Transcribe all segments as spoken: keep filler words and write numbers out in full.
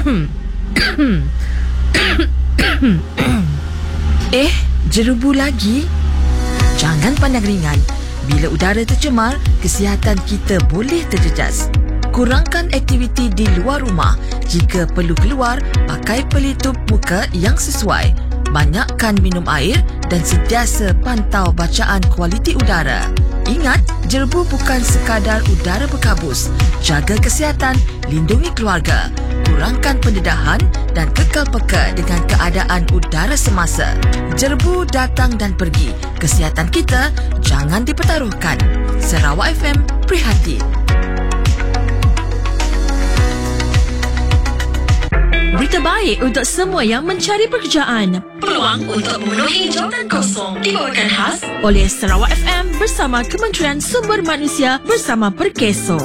Eh, jerebu lagi? Jangan pandang ringan. Bila udara tercemar, kesihatan kita boleh terjejas. Kurangkan aktiviti di luar rumah. Jika perlu keluar, pakai pelitup muka yang sesuai. Banyakkan minum air dan sentiasa pantau bacaan kualiti udara. Ingat, jerebu bukan sekadar udara berkabus. Jaga kesihatan, lindungi keluarga. Kurangkan pendedahan dan kekal peka dengan keadaan udara semasa. Jerebu datang dan pergi. Kesihatan kita jangan dipertaruhkan. Sarawak F M prihatin. Berita baik untuk semua yang mencari pekerjaan. Peluang untuk memenuhi jawatan kosong dibawakan khas oleh Sarawak F M bersama Kementerian Sumber Manusia bersama Perkeso.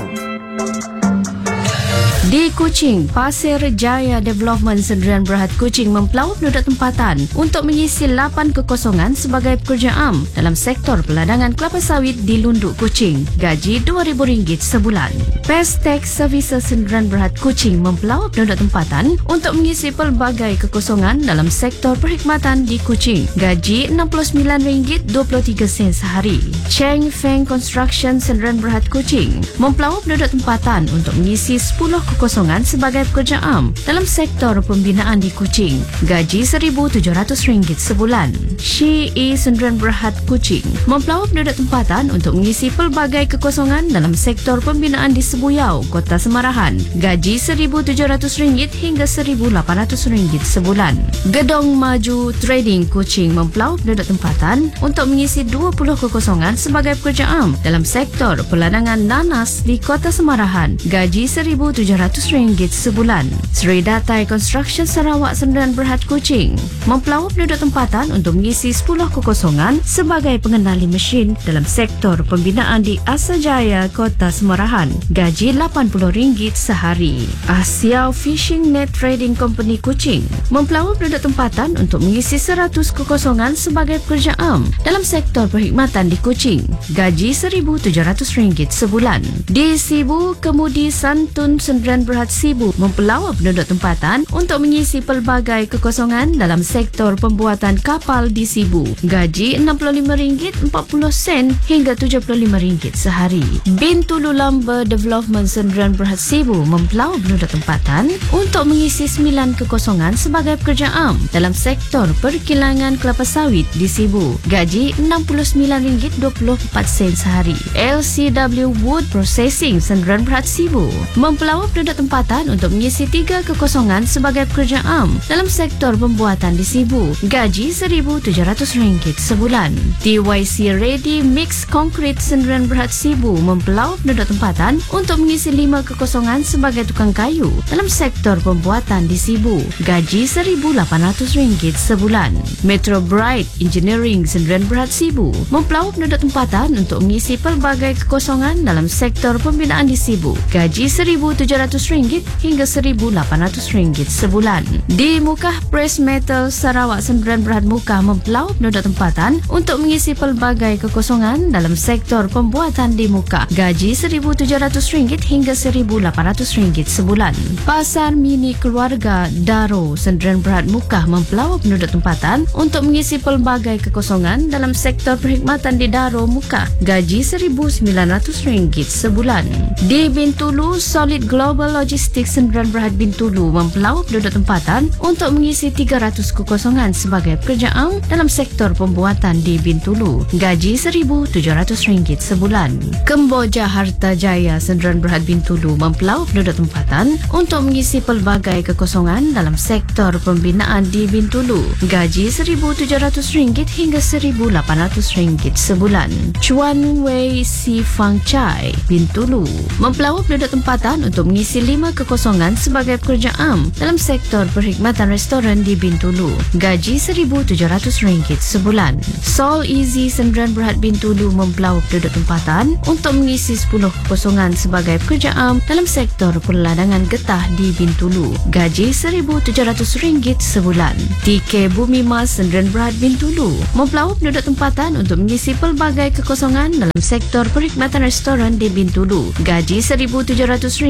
Di Kuching, Pasir Jaya Development Sdn Bhd Kuching mempelawak penduduk tempatan untuk mengisi lapan kekosongan sebagai pekerja am dalam sektor peladangan kelapa sawit di Lunduk Kuching. Gaji dua ribu ringgit sebulan. Pestech Services Sdn Bhd Kuching mempelawak penduduk tempatan untuk mengisi pelbagai kekosongan dalam sektor perkhidmatan di Kuching. Gaji enam puluh sembilan ringgit dua puluh tiga sen sehari. Cheng Feng Construction Sdn Bhd Kuching mempelawak penduduk tempatan untuk mengisi sepuluh kekosongan sebagai pekerja am dalam sektor pembinaan di Kuching. Gaji seribu tujuh ratus ringgit sebulan. Shi E Sdn Bhd Kuching mempelawak penduduk tempatan untuk mengisi pelbagai kekosongan dalam sektor pembinaan di Sebuyau, Kota Semarahan. Gaji seribu tujuh ratus ringgit hingga seribu lapan ratus ringgit sebulan. Gedong Maju Trading Kuching mempelawak penduduk tempatan untuk mengisi dua puluh kekosongan sebagai pekerja am dalam sektor peladangan nanas di Kota Semarahan. Gaji seribu tujuh ratus ringgit sebulan. Sri Datai Construction Sarawak Sdn Bhd Kuching mempelawak penduduk tempatan untuk mengisi sepuluh kekosongan sebagai pengendali mesin dalam sektor pembinaan di Asajaya, Kota Semarahan. Gaji lapan puluh ringgit sehari. Asia Fishing Net Trading Company Kuching mempelawak penduduk tempatan untuk mengisi seratus kekosongan sebagai pekerja am dalam sektor perkhidmatan di Kuching. Gaji seribu tujuh ratus ringgit sebulan. Di Sibu, Kemudi Santun Sdn Bhd Sibu mempelawak penduduk tempatan untuk mengisi pelbagai kekosongan dalam sektor pembuatan kapal di Sibu. Gaji enam puluh lima ringgit empat puluh sen hingga tujuh puluh lima ringgit sehari. Bintulu Lumber Development Sdn Bhd Sibu mempelawak penduduk tempatan untuk mengisi sembilan kekosongan sebagai pekerja am dalam sektor perkilangan kelapa sawit di Sibu. Gaji enam puluh sembilan ringgit dua puluh empat sen sehari. L C W Wood Processing Sdn Bhd Sibu mempelawak penduduk tempatan untuk mengisi tiga kekosongan sebagai pekerja am dalam sektor pembuatan di Sibu. Gaji seribu tujuh ratus ringgit sebulan. T Y C Ready Mix Concrete Sdn Bhd Sibu mempelawak penduduk tempatan untuk mengisi lima kekosongan sebagai tukang kayu dalam sektor pembuatan di Sibu. Gaji seribu lapan ratus ringgit sebulan. Metro Bright Engineering Sdn Bhd Sibu mempelawak penduduk tempatan untuk mengisi pelbagai kekosongan dalam sektor pembinaan di Sibu. Gaji seribu tujuh ratus ringgit hingga seribu lapan ratus ringgit sebulan. Di Mukah Press Metal Sarawak Sdn Bhd Mukah mempelawak penduduk tempatan untuk mengisi pelbagai kekosongan dalam sektor pembuatan di Mukah. Gaji seribu tujuh ratus ringgit hingga seribu lapan ratus ringgit sebulan. Pasar Mini Keluarga Daro Sdn Bhd Mukah mempelawak penduduk tempatan untuk mengisi pelbagai kekosongan dalam sektor perkhidmatan di Daro Mukah. Gaji seribu sembilan ratus ringgit sebulan. Di Bintulu, Solid Global Logistics Sdn Bhd Bintulu mempelawak penduduk tempatan untuk mengisi tiga ratus kekosongan sebagai pekerja am dalam sektor pembuatan di Bintulu. Gaji seribu tujuh ratus ringgit sebulan. Kemboja Harta Jaya Sdn Bhd Bintulu mempelawak penduduk tempatan untuk mengisi pelbagai kekosongan dalam sektor pembinaan di Bintulu. Gaji seribu tujuh ratus ringgit hingga seribu lapan ratus ringgit sebulan. Chuan Wei Si Fang Chai Bintulu mempelawak penduduk tempatan untuk mengisi lima kekosongan sebagai pekerja am dalam sektor perkhidmatan restoran di Bintulu. Gaji seribu tujuh ratus ringgit sebulan. Sol Easy Sdn Bhd Bintulu mempelawak penduduk tempatan untuk mengisi sepuluh kekosongan sebagai pekerja am dalam sektor peladangan getah di Bintulu. Gaji seribu tujuh ratus ringgit sebulan. T K Bumi Mas Sdn Bhd Bintulu mempelawak penduduk tempatan untuk mengisi pelbagai kekosongan dalam sektor perkhidmatan restoran di Bintulu. Gaji seribu tujuh ratus ringgit hingga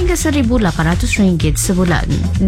hingga seribu lapan ratus ringgit sebulan.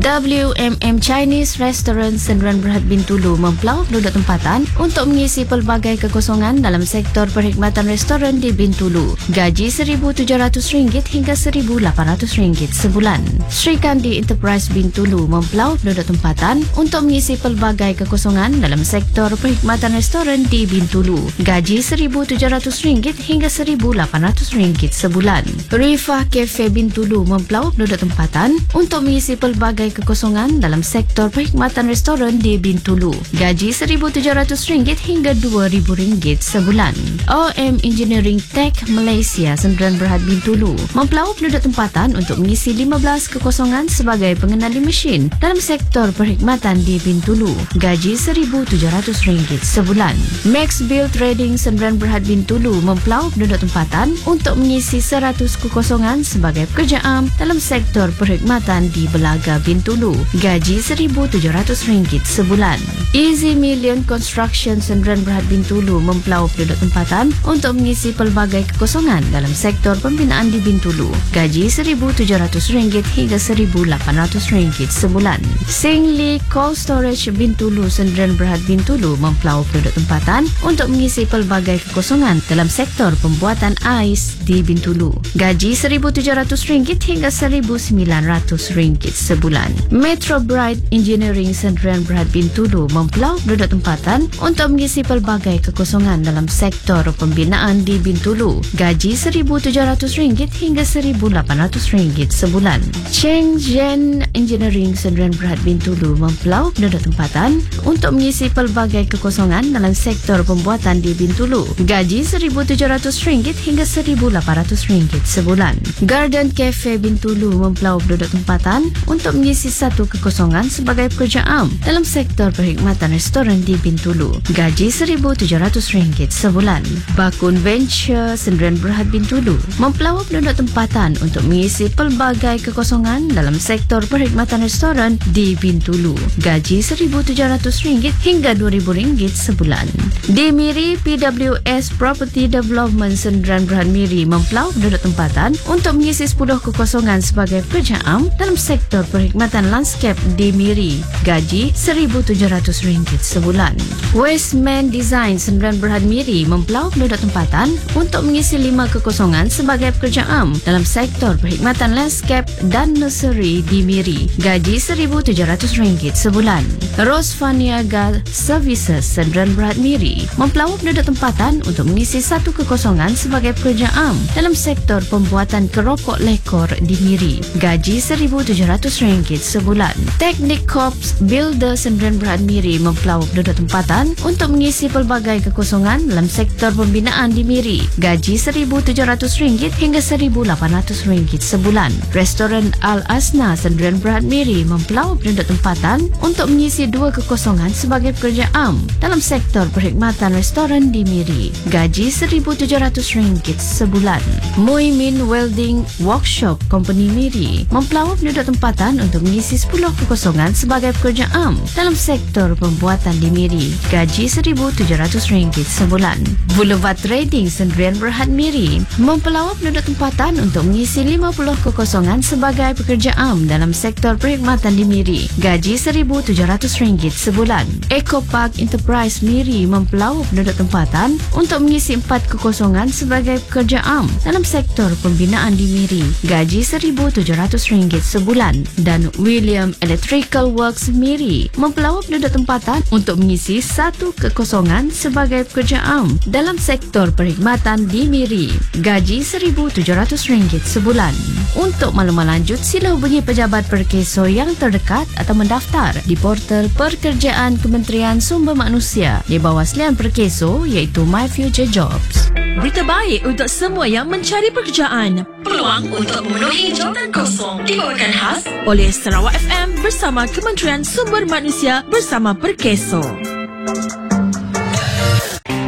W M M Chinese Restaurant Sdn Bhd Bintulu mempelawak penduduk tempatan untuk mengisi pelbagai kekosongan dalam sektor perkhidmatan restoran di Bintulu. Gaji seribu tujuh ratus ringgit hingga seribu lapan ratus ringgit sebulan. Sri Kandi Enterprise Bintulu mempelawak penduduk tempatan untuk mengisi pelbagai kekosongan dalam sektor perkhidmatan restoran di Bintulu. Gaji seribu tujuh ratus ringgit hingga seribu lapan ratus ringgit sebulan. Rifah Cafe Bintulu mempelawak penduduk tempatan untuk mengisi pelbagai kekosongan dalam sektor perkhidmatan restoran di Bintulu. Gaji seribu tujuh ratus ringgit hingga dua ribu ringgit sebulan. O M Engineering Tech Malaysia Sdn Bhd Bintulu mempelawak penduduk tempatan untuk mengisi lima belas kekosongan sebagai pengendali mesin dalam sektor perkhidmatan di Bintulu. Gaji seribu tujuh ratus ringgit sebulan. Max Bill Trading Sdn Bhd Bintulu mempelawak penduduk tempatan untuk mengisi seratus kekosongan sebagai pekerja am dalam sektor perkhidmatan di Belaga Bintulu. Gaji seribu tujuh ratus ringgit sebulan. Easy Million Construction Sdn Bhd Bintulu mempelawak penduduk tempatan untuk mengisi pelbagai kekosongan dalam sektor pembinaan di Bintulu. Gaji seribu tujuh ratus ringgit hingga seribu lapan ratus ringgit sebulan. Singli Cold Storage Bintulu Sdn Bhd Bintulu mempelawak penduduk tempatan untuk mengisi pelbagai kekosongan dalam sektor pembuatan ais di Bintulu. Gaji seribu tujuh ratus ringgit hingga seribu sembilan ratus ringgit sebulan. Metro Bright Engineering Sdn Bhd Bintulu mempelawak penduduk tempatan untuk mengisi pelbagai kekosongan dalam sektor pembinaan di Bintulu. Gaji seribu tujuh ratus ringgit hingga seribu lapan ratus ringgit sebulan. Cheng Zhen Engineering Sdn Bhd Bintulu mempelawak penduduk tempatan untuk mengisi pelbagai kekosongan dalam sektor pembuatan di Bintulu. Gaji seribu tujuh ratus ringgit hingga seribu lapan ratus ringgit sebulan. Garden Cafe Bintulu mempelawak penduduk tempatan untuk mengisi satu kekosongan sebagai pekerja am dalam sektor perkhidmatan restoran di Bintulu. Gaji seribu tujuh ratus ringgit sebulan. Bakun Venture Sdn Bhd Bintulu mempelawak penduduk tempatan untuk mengisi pelbagai kekosongan dalam sektor perkhidmatan restoran di Bintulu. Gaji seribu tujuh ratus ringgit hingga dua ribu ringgit sebulan. Di Miri, P W S Property Development Sdn Bhd Miri mempelawak penduduk tempatan untuk mengisi sepuluh kekosongan sebagai pekerja am dalam sektor perkhidmatan landscape di Miri. Gaji seribu tujuh ratus ringgit sebulan. Westman Design Sdn Bhd Miri mempelawak penduduk tempatan untuk mengisi lima kekosongan sebagai pekerja am dalam sektor perkhidmatan landscape dan nursery di Miri. Gaji seribu tujuh ratus ringgit sebulan. Rosvaniaga Services Sdn Bhd Miri mempelawak penduduk tempatan untuk mengisi satu kekosongan sebagai pekerja am dalam sektor pembuatan kerokok lekor di Miri. Gaji seribu tujuh ratus ringgit sebulan. Teknik Corps Builder Sdn Bhd Miri mempelawak penduduk tempatan untuk mengisi pelbagai kekosongan dalam sektor pembinaan di Miri. Gaji seribu tujuh ratus ringgit hingga seribu lapan ratus ringgit sebulan. Restoran Al Asna Sdn Bhd Miri mempelawak penduduk tempatan untuk mengisi dua kekosongan sebagai pekerja am dalam sektor perkhidmatan restoran di Miri. Gaji seribu tujuh ratus ringgit sebulan. Muimin Welding Workshop Company Miri mempelawak penduduk tempatan untuk mengisi sepuluh kekosongan sebagai pekerja am dalam sektor pembuatan di Miri. Gaji seribu tujuh ratus ringgit sebulan. Boulevard Trading Sdn Bhd Miri mempelawak penduduk tempatan untuk mengisi lima puluh kekosongan sebagai pekerja am dalam sektor perkhidmatan di Miri. Gaji seribu tujuh ratus ringgit sebulan. Eco Park Enterprise Miri mempelawak penduduk tempatan untuk mengisi empat kekosongan sebagai pekerja am dalam sektor pembinaan di Miri. Gaji seribu tujuh ratus ringgit sebulan. Dan William Electrical Works Miri mempelawak penduduk tempatan untuk mengisi satu kekosongan sebagai pekerja am dalam sektor perkhidmatan di Miri. Gaji seribu tujuh ratus ringgit sebulan. Untuk maklumat lanjut, sila hubungi pejabat Perkeso yang terdekat atau mendaftar di portal Pekerjaan Kementerian Sumber Manusia di bawah selian Perkeso iaitu My Future Jobs. Berita baik untuk semua yang mencari pekerjaan. Peluang untuk memenuhi jawatan kosong dibawakan khas oleh Sarawak F M bersama Kementerian Sumber Manusia bersama Perkeso.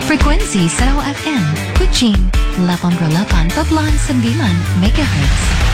Frekuensi Sarawak F M, Kuching, lapan puluh lapan perpuluhan sembilan megahertz.